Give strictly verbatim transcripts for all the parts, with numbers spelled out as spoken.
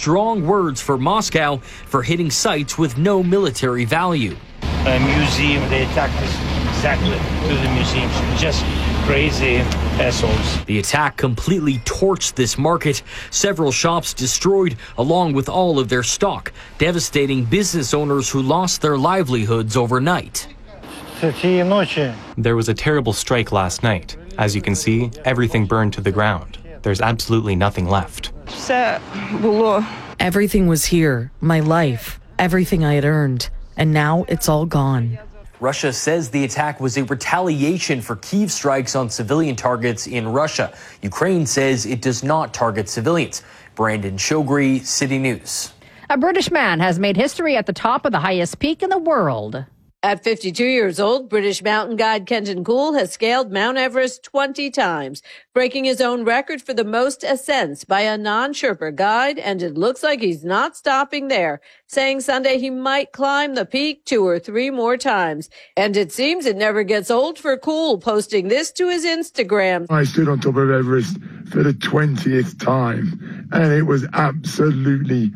strong words for Moscow for hitting sites with no military value. A museum, they attacked us exactly to the museum. Just crazy assholes. The attack completely torched this market. Several shops destroyed, along with all of their stock, devastating business owners who lost their livelihoods overnight. There was a terrible strike last night. As you can see, everything burned to the ground. There's absolutely nothing left. Everything was here, my life, everything I had earned, and now it's all gone. Russia says the attack was a retaliation for Kyiv strikes on civilian targets in Russia. Ukraine says it does not target civilians. Brandon Shogri, City News. A British man has made history at the top of the highest peak in the world. At fifty-two years old, British mountain guide Kenton Cool has scaled Mount Everest twenty times, breaking his own record for the most ascents by a non-Sherpa guide, and it looks like he's not stopping there, saying Sunday he might climb the peak two or three more times. And it seems it never gets old for Cool, posting this to his Instagram. I stood on top of Everest for the twentieth time, and it was absolutely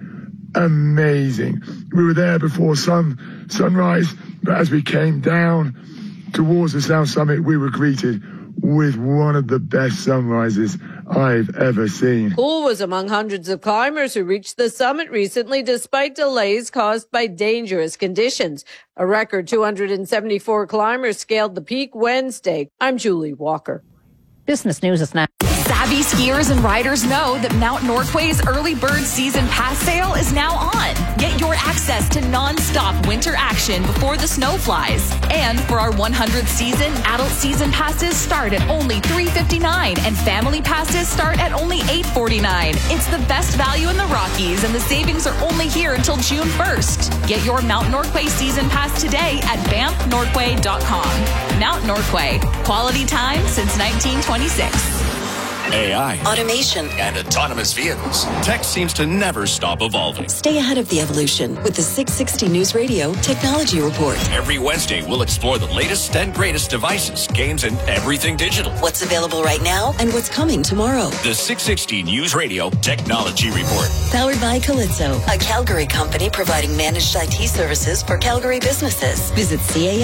amazing. We were there before sun sunrise, but as we came down towards the South Summit, we were greeted with one of the best sunrises I've ever seen. Cool was among hundreds of climbers who reached the summit recently despite delays caused by dangerous conditions. A record two hundred seventy-four climbers scaled the peak Wednesday. I'm Julie Walker. Business News is now. Savvy skiers and riders know that Mount Nordquay's early bird season pass sale is now on. Get your access to non-stop winter action before the snow flies. And for our one hundredth season, adult season passes start at only three dollars and fifty-nine cents and family passes start at only eight dollars and forty-nine cents. It's the best value in the Rockies, and the savings are only here until June first. Get your Mount Nordquay season pass today at banff nordquay dot com. Mount Nordquay, quality time since nineteen twenty-six. A I, automation, and autonomous vehicles. Tech seems to never stop evolving. Stay ahead of the evolution with the six sixty News Radio Technology Report. Every Wednesday, we'll explore the latest and greatest devices, games, and everything digital. What's available right now and what's coming tomorrow. The six sixty News Radio Technology Report. Powered by Calypso, a Calgary company providing managed I T services for Calgary businesses. Visit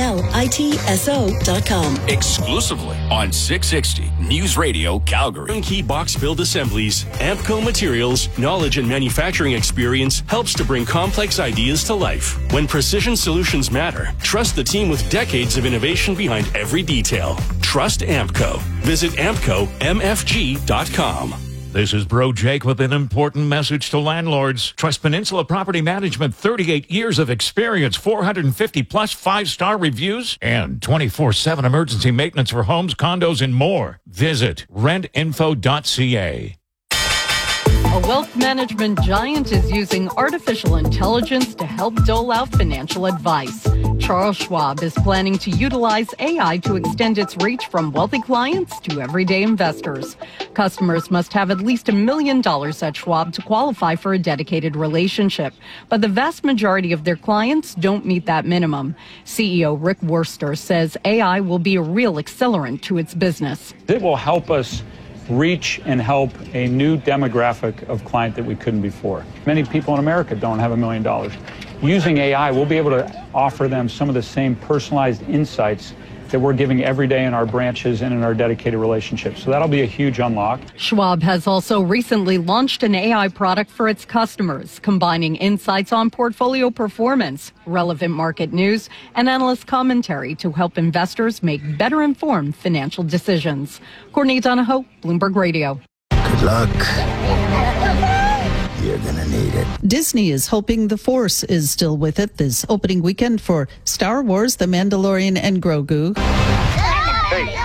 caliso dot com. Exclusively on six sixty News Radio Calgary. Turnkey box build assemblies, Ampco Materials, knowledge and manufacturing experience helps to bring complex ideas to life. When precision solutions matter, trust the team with decades of innovation behind every detail. Trust Ampco. Visit ampco m f g dot com. This is Bro Jake with an important message to landlords. Trust Peninsula Property Management, thirty-eight years of experience, four hundred fifty plus five-star reviews, and twenty-four seven emergency maintenance for homes, condos, and more. Visit rent info dot c a. A wealth management giant is using artificial intelligence to help dole out financial advice. Charles Schwab is planning to utilize A I to extend its reach from wealthy clients to everyday investors. Customers must have at least a million dollars at Schwab to qualify for a dedicated relationship, but the vast majority of their clients don't meet that minimum. C E O Rick Wurster says A I will be a real accelerant to its business. It will help us reach and help a new demographic of client that we couldn't before. Many people in America don't have a million dollars. Using A I, we'll be able to offer them some of the same personalized insights that we're giving every day in our branches and in our dedicated relationships. So that'll be a huge unlock. Schwab has also recently launched an A I product for its customers, combining insights on portfolio performance, relevant market news, and analyst commentary to help investors make better informed financial decisions. Courtney Donahoe, Bloomberg Radio. Good luck. You're gonna need it. Disney is hoping the Force is still with it this opening weekend for Star Wars, The Mandalorian, and Grogu. Hey.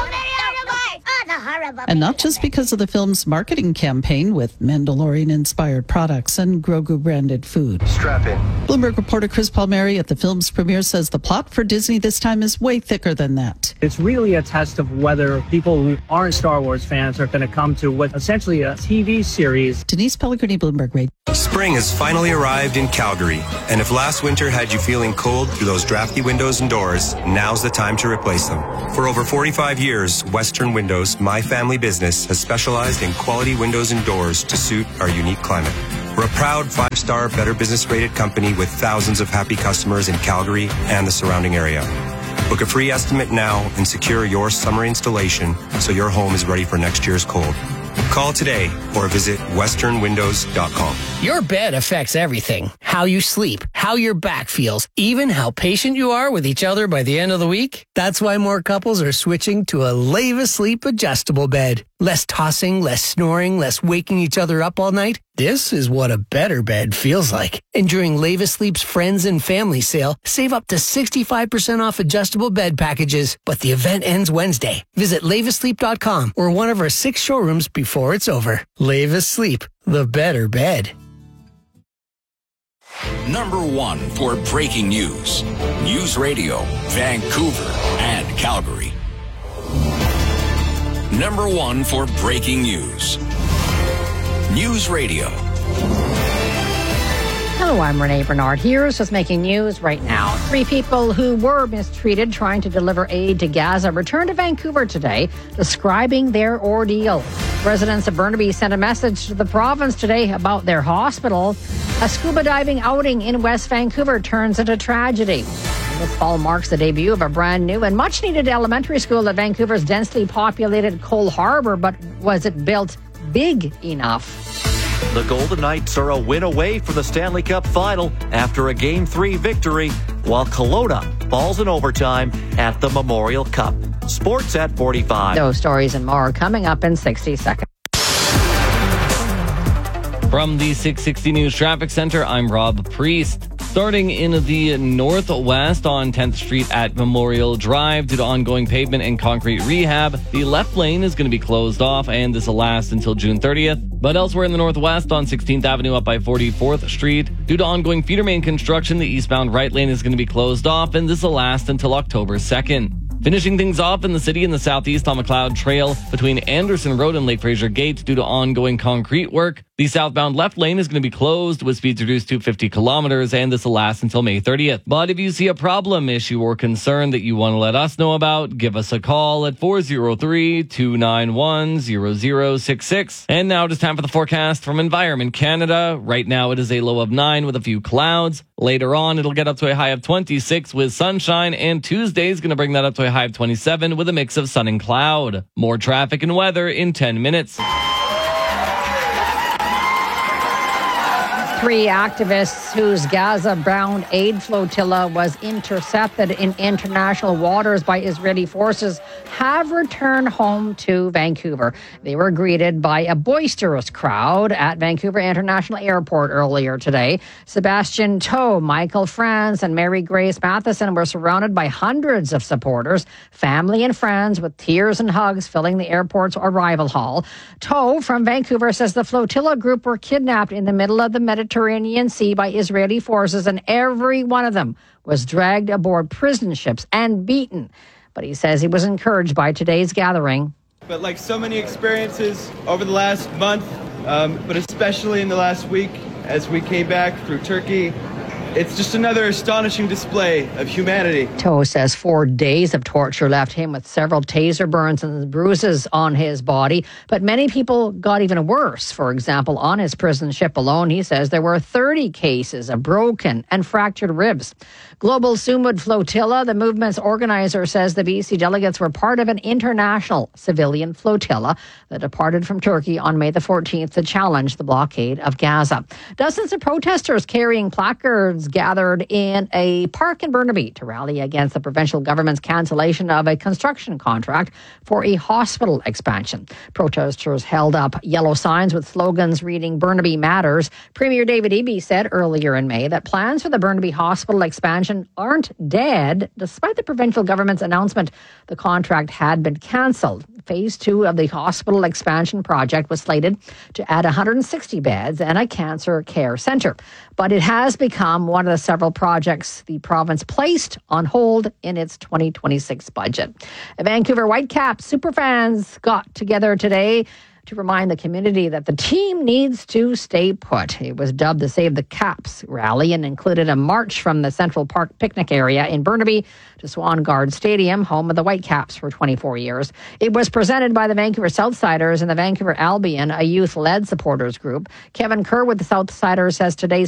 And not just because of the film's marketing campaign with Mandalorian-inspired products and Grogu-branded food. Strap in. Bloomberg reporter Chris Palmieri at the film's premiere says the plot for Disney this time is way thicker than that. It's really a test of whether people who aren't Star Wars fans are going to come to what essentially a T V series. Denise Pellegrini, Bloomberg Radio. Spring has finally arrived in Calgary, and if last winter had you feeling cold through those drafty windows and doors, now's the time to replace them. For over forty-five years, Western Windows, my family business, has specialized in quality windows and doors to suit our unique climate. We're a proud five five-star Better Business rated company with thousands of happy customers in Calgary and the surrounding area. Book a free estimate now and secure your summer installation so your home is ready for next year's cold. Call today or visit western windows dot com. Your bed affects everything. How you sleep, how your back feels, even how patient you are with each other by the end of the week. That's why more couples are switching to a Leva Sleep adjustable bed. Less tossing, less snoring, less waking each other up all night. This is what a better bed feels like. And during Leva Sleep's Friends and Family Sale, save up to sixty-five percent off adjustable bed packages. But the event ends Wednesday. Visit leva sleep dot com or one of our six showrooms before it's over. Leva Sleep, the better bed. Number one for breaking news. News Radio, Vancouver and Calgary. Number one for breaking news. News Radio. Hello, I'm Renee Bernard. Here's what's making news right now. Three people who were mistreated trying to deliver aid to Gaza returned to Vancouver today, describing their ordeal. Residents of Burnaby sent a message to the province today about their hospital. A scuba diving outing in West Vancouver turns into tragedy. This fall marks the debut of a brand new and much needed elementary school at Vancouver's densely populated Cole Harbour, but was it built big enough? The Golden Knights are a win away from the Stanley Cup final after a Game three victory, while Kelowna falls in overtime at the Memorial Cup. Sports at forty-five. Those stories and more coming up in sixty seconds. From the six sixty News Traffic Center, I'm Rob Priest. Starting in the northwest on tenth Street at Memorial Drive due to ongoing pavement and concrete rehab, the left lane is going to be closed off, and this will last until June thirtieth. But elsewhere in the northwest on sixteenth Avenue up by forty-fourth Street, due to ongoing feeder main construction, the eastbound right lane is going to be closed off, and this will last until October second. Finishing things off in the city in the southeast on McLeod Trail between Anderson Road and Lake Fraser Gate due to ongoing concrete work. The southbound left lane is going to be closed with speeds reduced to fifty kilometers, and this will last until May thirtieth. But if you see a problem, issue, or concern that you want to let us know about, give us a call at four oh three, two nine one, zero zero six six. And now it is time for the forecast from Environment Canada. Right now it is a low of nine with a few clouds. Later on, it'll get up to a high of twenty-six with sunshine, and Tuesday is going to bring that up to a high of twenty-seven with a mix of sun and cloud. More traffic and weather in ten minutes. Three activists whose Gaza-bound aid flotilla was intercepted in international waters by Israeli forces have returned home to Vancouver. They were greeted by a boisterous crowd at Vancouver International Airport earlier today. Sebastian Toe, Michael Franz, and Mary Grace Matheson were surrounded by hundreds of supporters, family and friends, with tears and hugs filling the airport's arrival hall. Toe from Vancouver says the flotilla group were kidnapped in the middle of the Mediterranean Mediterranean Sea by Israeli forces, and every one of them was dragged aboard prison ships and beaten. But he says he was encouraged by today's gathering. But like so many experiences over the last month, um, but especially in the last week as we came back through Turkey, it's just another astonishing display of humanity. Toe says four days of torture left him with several taser burns and bruises on his body, but many people got even worse. For example, on his prison ship alone, he says there were thirty cases of broken and fractured ribs. Global Sumud Flotilla, the movement's organizer, says the B C delegates were part of an international civilian flotilla that departed from Turkey on May the fourteenth to challenge the blockade of Gaza. Dozens of protesters carrying placards gathered in a park in Burnaby to rally against the provincial government's cancellation of a construction contract for a hospital expansion. Protesters held up yellow signs with slogans reading "Burnaby Matters." Premier David Eby said earlier in May that plans for the Burnaby Hospital expansion aren't dead, despite the provincial government's announcement the contract had been cancelled. Phase two of the hospital expansion project was slated to add one hundred sixty beds and a cancer care centre. But it has become one of the several projects the province placed on hold in its twenty twenty-six budget. The Vancouver Whitecaps superfans got together today to remind the community that the team needs to stay put. It was dubbed the Save the Caps rally and included a march from the Central Park picnic area in Burnaby to Swan Guard Stadium, home of the Whitecaps for twenty-four years. It was presented by the Vancouver Southsiders and the Vancouver Albion, a youth-led supporters group. Kevin Kerr with the Southsiders says today's